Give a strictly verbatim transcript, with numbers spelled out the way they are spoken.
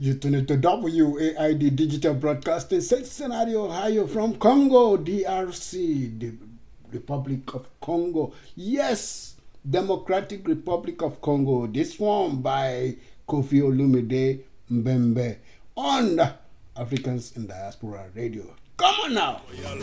You tune into W A I D Digital Broadcasting, Cincinnati, Ohio, from Congo, D R C, the Republic of Congo. Yes, Democratic Republic of Congo. This one by Kofi Olumide Mbembe on Africans in Diaspora Radio. Come on now.